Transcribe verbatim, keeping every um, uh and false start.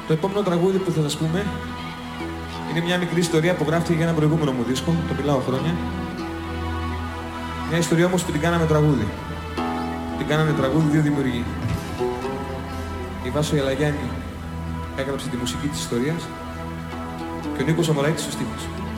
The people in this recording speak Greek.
Το επόμενο τραγούδι που θα σας πούμε είναι μια μικρή ιστορία που γράφτηκε για ένα προηγούμενο μου δίσκο, το μιλάω χρόνια. Μια ιστορία όμως που την κάναμε τραγούδι. Την κάνανε τραγούδι δύο δημιουργοί. Η Βάσο Ιαλαγιάννη έγραψε τη μουσική της ιστορίας και ο Νίκος Αμοραϊτης ο στίχος.